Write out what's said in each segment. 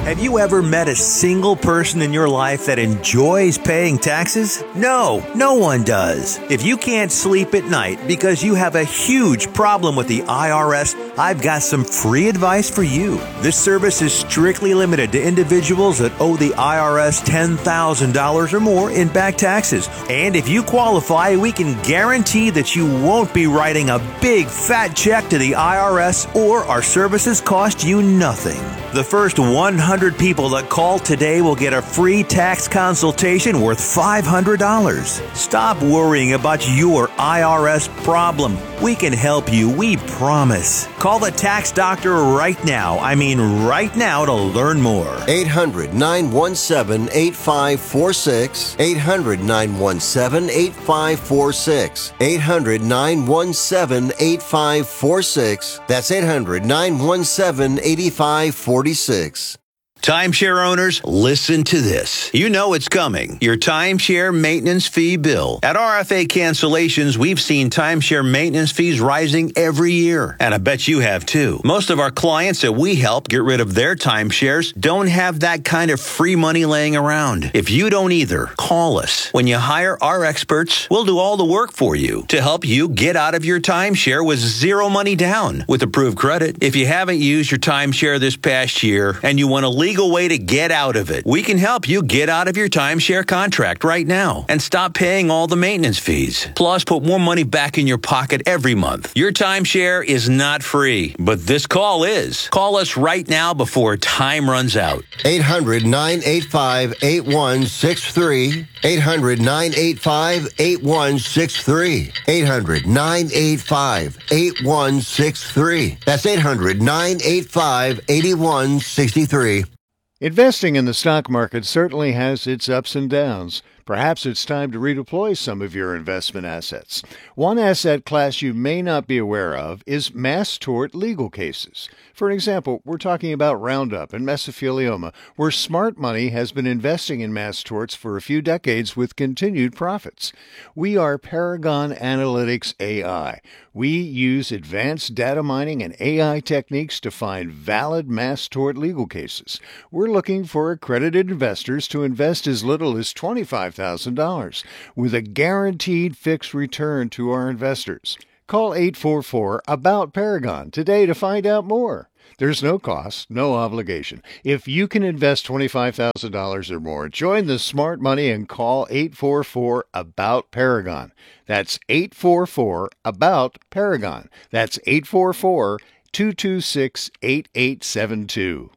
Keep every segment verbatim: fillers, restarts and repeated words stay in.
Have you ever met a single person in your life that enjoys paying taxes? No, no one does. If you can't sleep at night because you have a huge problem with the I R S, I've got some free advice for you. This service is strictly limited to individuals that owe the I R S ten thousand dollars or more in back taxes. And if you qualify, we can guarantee that you won't be writing a big fat check to the I R S, or our services cost you nothing. The first one hundred people that call today will get a free tax consultation worth five hundred dollars. Stop worrying about your I R S problem. We can help you, we promise. Call the tax doctor right now. I mean right now to learn more. eight hundred, nine one seven, eight five four six. eight hundred, nine one seven, eight five four six. eight hundred, nine one seven, eight five four six. That's eight hundred, nine one seven, eight five four six. Timeshare owners, listen to this. You know it's coming. Your timeshare maintenance fee bill. At R F A Cancellations, we've seen timeshare maintenance fees rising every year. And I bet you have too. Most of our clients that we help get rid of their timeshares don't have that kind of free money laying around. If you don't either, call us. When you hire our experts, we'll do all the work for you to help you get out of your timeshare with zero money down with approved credit. If you haven't used your timeshare this past year and you want to leave legal way to get out of it, we can help you get out of your timeshare contract right now and stop paying all the maintenance fees. Plus, put more money back in your pocket every month. Your timeshare is not free, but this call is. Call us right now before time runs out. eight hundred, nine eight five, eight one six three. eight hundred, nine eight five, eight one six three. eight hundred, nine eight five, eight one six three. That's eight hundred, nine eight five, eight one six three. Investing in the stock market certainly has its ups and downs. Perhaps it's time to redeploy some of your investment assets. One asset class you may not be aware of is mass tort legal cases. For example, we're talking about Roundup and mesothelioma, where smart money has been investing in mass torts for a few decades with continued profits. We are Paragon Analytics A I. We use advanced data mining and A I techniques to find valid mass tort legal cases. We're looking for accredited investors to invest as little as twenty-five thousand dollars with a guaranteed fixed return to our investors. Call eight four four, A B O U T, Paragon today to find out more. There's no cost, no obligation. If you can invest twenty-five thousand dollars or more, join the smart money and call eight four four, A B O U T, Paragon. That's eight four four, A B O U T, Paragon. That's eight four four, two two six, eight eight seven two.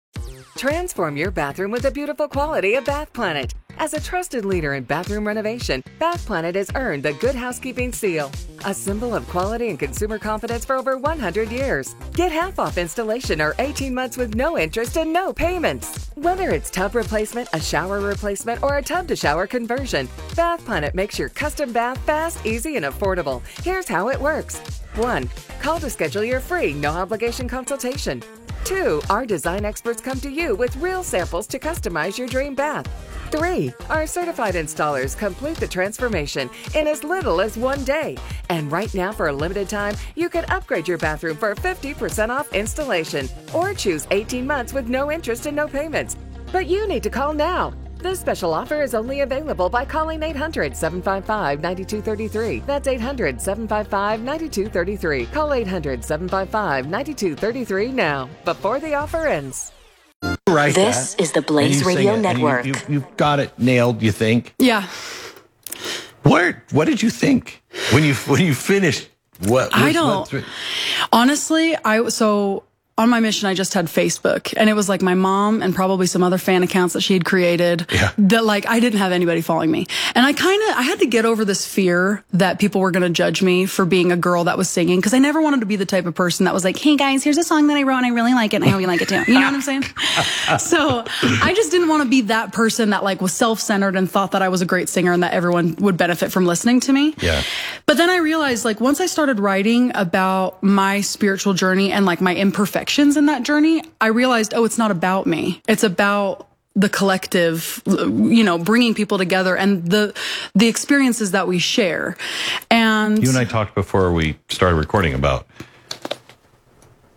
Transform your bathroom with the beautiful quality of Bath Planet. As a trusted leader in bathroom renovation, Bath Planet has earned the Good Housekeeping seal, a symbol of quality and consumer confidence for over one hundred years. Get half off installation or eighteen months with no interest and no payments. Whether it's tub replacement, a shower replacement, or a tub-to-shower conversion, Bath Planet makes your custom bath fast, easy, and affordable. Here's how it works. one. Call to schedule your free, no-obligation consultation. two. Our design experts come to you with real samples to customize your dream bath. three. Our certified installers complete the transformation in as little as one day. And right now, for a limited time, you can upgrade your bathroom for fifty percent off installation or choose eighteen months with no interest and no payments. But you need to call now. This special offer is only available by calling eight hundred, seven five five, nine two three three. That's eight hundred, seven five five, nine two three three. Call eight hundred, seven five five, nine two three three now, before the offer ends. Right. This that. is the Blaze Radio Network. You, you, you've got it nailed, you think? Yeah. What What did you think when you when you finished? What, what I don't. What, honestly, I so on my mission, I just had Facebook, and it was like my mom and probably some other fan accounts that she had created. Yeah. That like I didn't have anybody following me, and I kind of I had to get over this fear that people were going to judge me for being a girl that was singing, because I never wanted to be the type of person that was like, "Hey guys, here's a song that I wrote and I really like it, and I hope you like it too." You know what I'm saying? So I just didn't want to be that person that like was self-centered and thought that I was a great singer and that everyone would benefit from listening to me. Yeah. But then I realized, like, once I started writing about my spiritual journey and like my imperfections in that journey, I realized, oh, it's not about me. It's about the collective, you know, bringing people together and the the experiences that we share. And you and I talked before we started recording about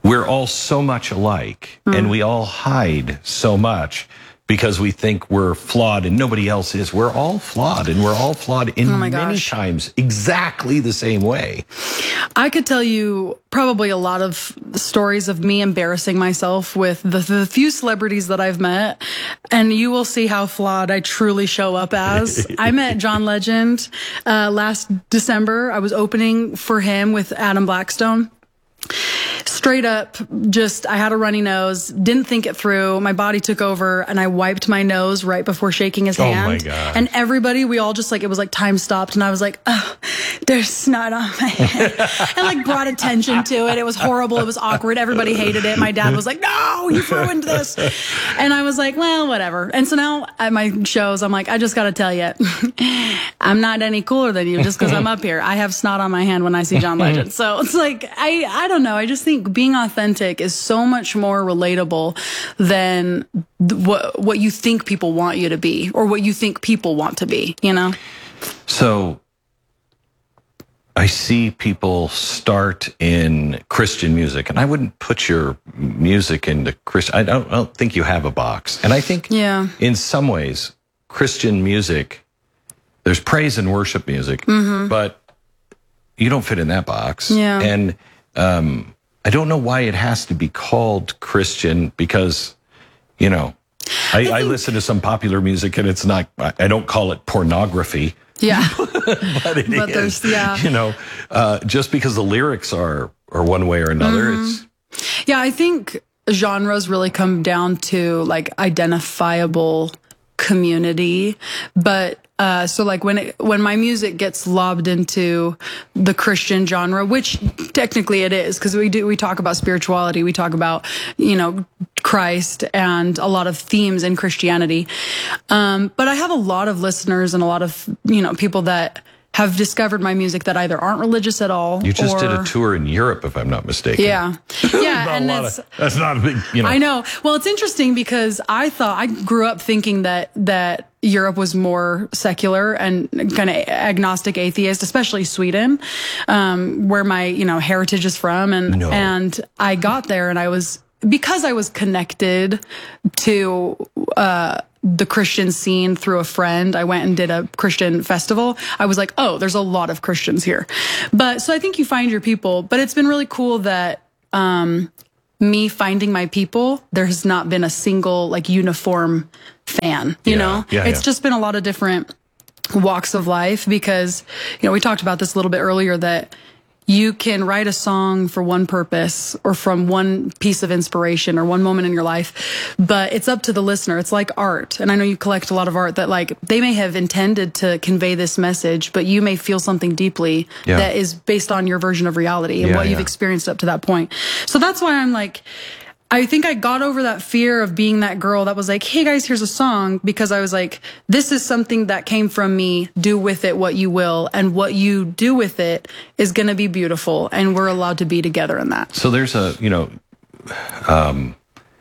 we're all so much alike, mm. and we all hide so much because we think we're flawed and nobody else is. We're all flawed, and we're all flawed in oh my many gosh. times exactly the same way. I could tell you probably a lot of stories of me embarrassing myself with the, the few celebrities that I've met, and you will see how flawed I truly show up as. I met John Legend uh, last December. I was opening for him with Adam Blackstone. Straight up, just, I had a runny nose, didn't think it through. My body took over, and I wiped my nose right before shaking his hand. Oh my God. And everybody, we all just like, it was like time stopped, and I was like, oh, there's snot on my head. And like brought attention to it. It was horrible. It was awkward. Everybody hated it. My dad was like, no, you ruined this. And I was like, well, whatever. And so now at my shows, I'm like, I just got to tell you, I'm not any cooler than you just because I'm up here. I have snot on my hand when I see John Legend. So it's like, I, I don't know. I just think being authentic is so much more relatable than th- what what you think people want you to be, or what you think people want to be, you know? So I see people start in Christian music, and I wouldn't put your music into Christian. I don't, I don't think you have a box. And I think yeah. in some ways, Christian music, there's praise and worship music, mm-hmm. but you don't fit in that box. Yeah. And um, I don't know why it has to be called Christian, because, you know, I, I, think, I listen to some popular music, and it's not, I don't call it pornography. Yeah. but it but is, yeah. you know, uh, just because the lyrics are, are one way or another. Mm-hmm. It's Yeah, I think genres really come down to like identifiable community, but Uh, so like when it, when my music gets lobbed into the Christian genre, which technically it is, because we do, we talk about spirituality, we talk about, you know, Christ and a lot of themes in Christianity. Um, but I have a lot of listeners and a lot of, you know, people that have discovered my music that either aren't religious at all. You just or, did a tour in Europe, if I'm not mistaken. Yeah. Yeah. Not and a lot it's, of, that's not a big, you know. I know. Well, it's interesting because I thought, I grew up thinking that, that Europe was more secular and kind of agnostic atheist, especially Sweden, um, where my, you know, heritage is from. And, No. and I got there, and I was, because I was connected to, uh, the Christian scene through a friend. I went and did a Christian festival. I was like, oh, there's a lot of Christians here. But so I think you find your people, but it's been really cool that, um, me finding my people, there has not been a single like uniform fan, you Yeah, know, yeah, it's yeah. just been a lot of different walks of life, because, you know, we talked about this a little bit earlier, that you can write a song for one purpose or from one piece of inspiration or one moment in your life, but it's up to the listener. It's like art. And I know you collect a lot of art that like they may have intended to convey this message, but you may feel something deeply Yeah. that is based on your version of reality and Yeah, what you've yeah. experienced up to that point. So that's why I'm like, I think I got over that fear of being that girl that was like, hey guys, here's a song, because I was like, this is something that came from me. Do with it what you will. And what you do with it is going to be beautiful. And we're allowed to be together in that. So there's a, you know, um,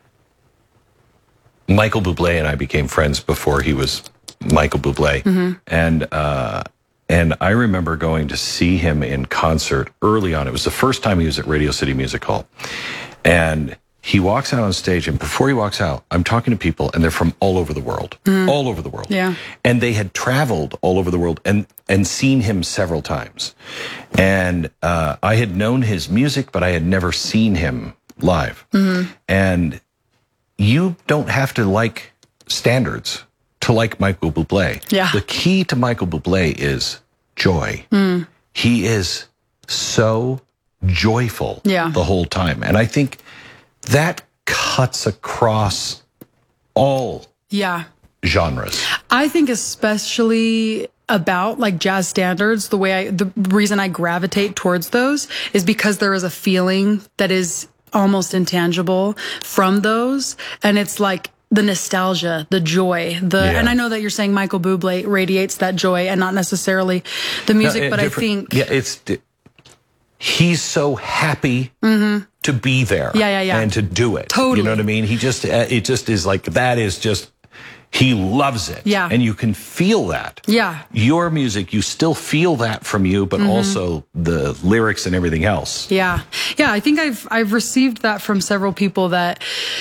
Michael Bublé and I became friends before he was Michael Bublé. Mm-hmm. And, uh, and I remember going to see him in concert early on. It was the first time he was at Radio City Music Hall. And he walks out on stage, and before he walks out, I'm talking to people, and they're from all over the world, mm. all over the world. Yeah. And they had traveled all over the world and, and seen him several times. And uh, I had known his music, but I had never seen him live. Mm-hmm. And you don't have to like standards to like Michael Bublé. Yeah. The key to Michael Bublé is joy. Mm. He is so joyful yeah. the whole time. And I think that cuts across all yeah. genres. I think especially about like jazz standards, the way I, the reason I gravitate towards those is because there is a feeling that is almost intangible from those. And it's like the nostalgia, the joy, the, Yeah. and I know that you're saying Michael Bublé radiates that joy and not necessarily the music, No, but I different- think, yeah, it's, he's so happy mm-hmm. to be there Yeah, yeah, yeah. and to do it. Totally. You know what I mean? He just, uh, it just is like, that is just, he loves it. Yeah. And you can feel that. Yeah. Your music, you still feel that from you, but mm-hmm. also the lyrics and everything else. Yeah. Yeah. I think I've, I've received that from several people that,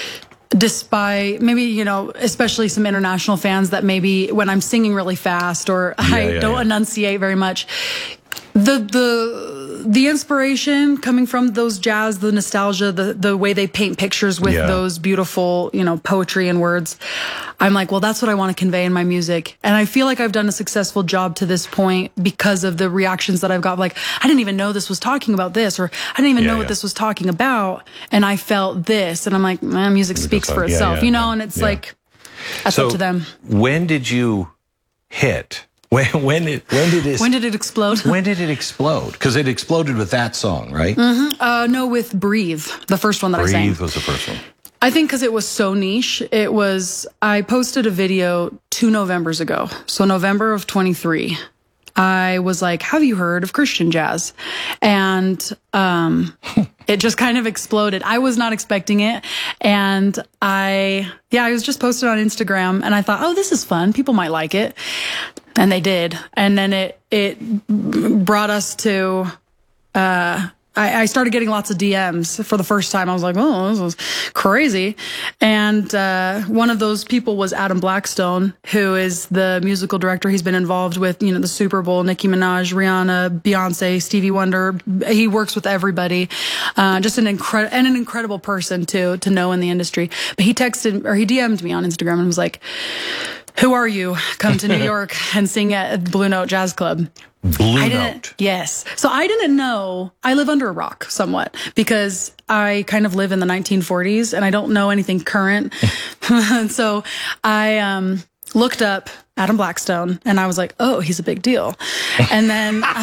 despite maybe, you know, especially some international fans, that maybe when I'm singing really fast or yeah, I yeah, don't yeah. enunciate very much, the, the, the inspiration coming from those jazz, the nostalgia, the, the way they paint pictures with yeah. those beautiful, you know, poetry and words. I'm like, well, that's what I want to convey in my music. And I feel like I've done a successful job to this point because of the reactions that I've got. Like, I didn't even know this was talking about this, or I didn't even yeah, know yeah. what this was talking about. And I felt this. And I'm like, man, music speaks for yeah, itself, yeah, you know? yeah. And it's yeah. like, that's so up to them. When did you hit? When, when did when did it when did it explode? When did it explode? Because it exploded with that song, right? Mm-hmm. Uh, no, with Breathe, the first one that Breathe I sang. Breathe was the first one. I think because it was so niche. It was. I posted a video two Novembers ago, so November of twenty-three. I was like, "Have you heard of Christian jazz?" And um, it just kind of exploded. I was not expecting it, and I yeah, I was just posted on Instagram, and I thought, "Oh, this is fun. People might like it." And they did. And then it, it brought us to, uh, I, I started getting lots of D Ms for the first time. I was like, oh, this is crazy. And, uh, one of those people was Adam Blackstone, who is the musical director. He's been involved with, you know, the Super Bowl, Nicki Minaj, Rihanna, Beyonce, Stevie Wonder. He works with everybody. Uh, just an incredible, and an incredible person to, to know in the industry. But he texted, or he D M'd me on Instagram and was like, who are you? Come to New York and sing at Blue Note Jazz Club. Blue I Note. Yes. So I didn't know. I live under a rock somewhat because I kind of live in the nineteen forties and I don't know anything current. And so I um, looked up Adam Blackstone and I was like, oh, he's a big deal. And then um,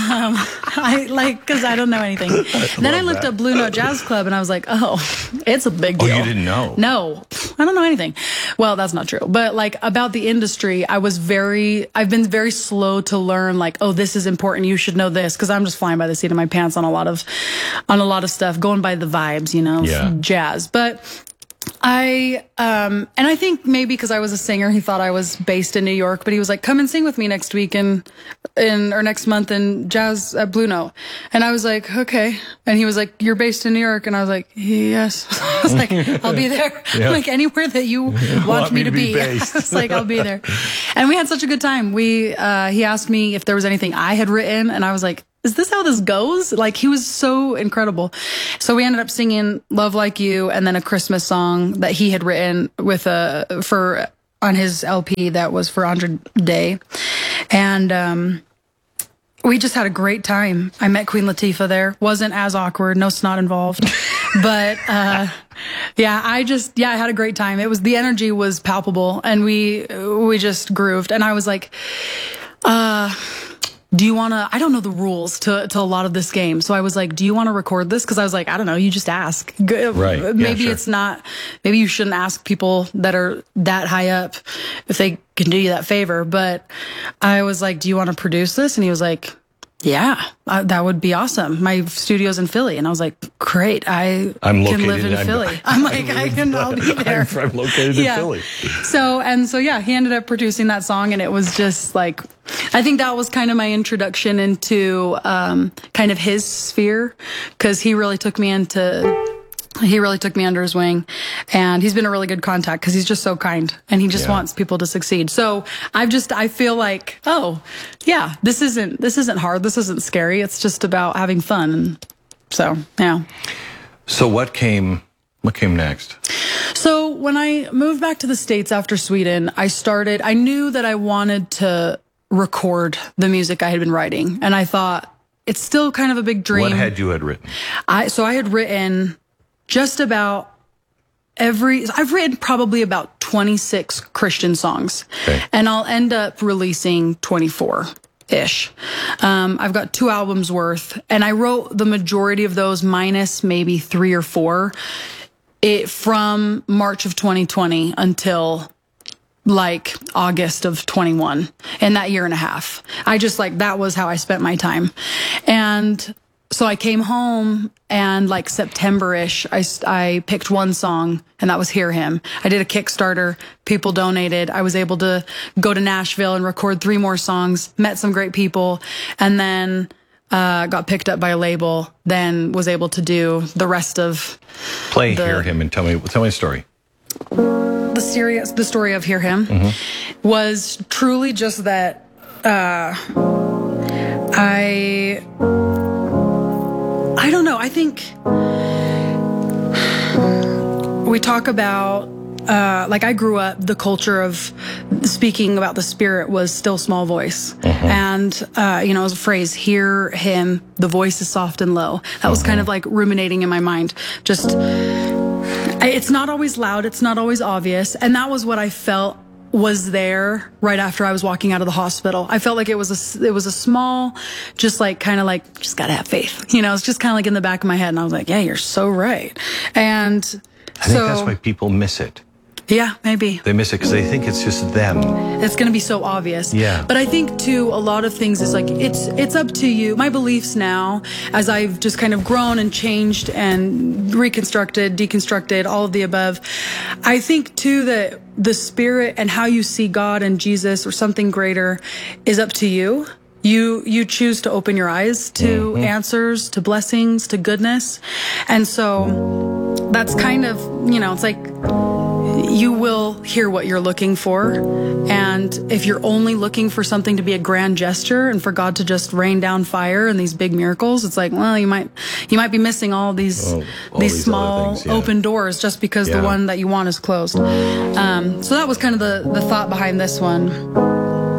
I like, because I don't know anything. I then I looked that. up Blue Note Jazz Club and I was like, oh, it's a big deal. Oh, you didn't know? No, I don't know anything. Well, that's not true. But like about the industry, I was very, I've been very slow to learn like, oh, this is important. You should know this. Cause I'm just flying by the seat of my pants on a lot of, on a lot of stuff, going by the vibes, you know, yeah. jazz. But I, um, and I think maybe because I was a singer, he thought I was based in New York, but he was like, come and sing with me next week in, in, or next month in jazz at Blue Note. And I was like, okay. And he was like, you're based in New York. And I was like, yes. I was like, I'll be there. Yeah. Like anywhere that you want, want me, me to to be be. based. I was like, I'll be there. And we had such a good time. We, uh, he asked me if there was anything I had written and I was like, is this how this goes? Like, he was so incredible. So we ended up singing Love Like You and then a Christmas song that he had written with a, for, on his L P that was for Andra Day. And, um, we just had a great time. I met Queen Latifah there. Wasn't as awkward. No snot involved. But, uh, yeah, I just, yeah, I had a great time. It was, the energy was palpable and we, we just grooved. And I was like, uh, do you want to, I don't know the rules to, to a lot of this game. So I was like, do you want to record this? Cause I was like, I don't know, you just ask. Right. Yeah, Maybe sure. it's not, maybe you shouldn't ask people that are that high up if they can do you that favor. But I was like, do you want to produce this? And he was like, yeah, uh, that would be awesome. My studio's in Philly. And I was like, great. I I'm can located live in I'm, Philly. I'm like, I can, I'll be there. I'm, I'm located in Yeah. Philly. So, and so, yeah, he ended up producing that song and it was just like, I think that was kind of my introduction into, um, kind of his sphere. Cause he really took me into, he really took me under his wing and he's been a really good contact because he's just so kind and he just Yeah. wants people to succeed. So I've just, I feel like, oh yeah, this isn't, this isn't hard. This isn't scary. It's just about having fun. And so, yeah. So what came, what came next? So when I moved back to the States after Sweden, I started, I knew that I wanted to record the music I had been writing. And I thought it's still kind of a big dream. What had you had written? I, so I had written just about every, I've written probably about twenty-six Christian songs Okay. and I'll end up releasing twenty-four ish. Um, I've got two albums worth and I wrote the majority of those minus maybe three or four it from March of twenty twenty until like August of twenty-one in that year and a half. I just like, that was how I spent my time. And so I came home and like September-ish, I, I picked one song and that was Hear Him. I did a Kickstarter. People donated. I was able to go to Nashville and record three more songs, met some great people, and then uh, got picked up by a label, then was able to do the rest of Play the, Hear Him and tell me, tell me a story. The, serious, the story of Hear Him mm-hmm. was truly just that uh, I... I don't know. I think we talk about, uh, like I grew up, the culture of speaking about the Spirit was still small voice. Uh-huh. And, uh, you know, it was a phrase, hear him, the voice is soft and low. That uh-huh. was kind of like ruminating in my mind. Just, it's not always loud. It's not always obvious. And that was what I felt was there right after I was walking out of the hospital. I felt like it was a, it was a small, just like, kind of like, just gotta have faith. You know, it's just kind of like in the back of my head. And I was like, yeah, you're so right. And I think so, that's why people miss it. Yeah, maybe. They miss it because they think it's just them. It's going to be so obvious. Yeah. But I think, too, a lot of things is like, it's it's up to you. My beliefs now, as I've just kind of grown and changed and reconstructed, deconstructed, all of the above, I think, too, that the Spirit and how you see God and Jesus or something greater is up to you. You you choose to open your eyes to mm-hmm. answers, to blessings, to goodness. And so that's kind of, you know, it's like, you will hear what you're looking for. And if you're only looking for something to be a grand gesture and for God to just rain down fire and these big miracles, it's like, well, you might you might be missing all these oh, all these, these small things, yeah. open doors just because yeah. the one that you want is closed. Um, so that was kind of the, the thought behind this one.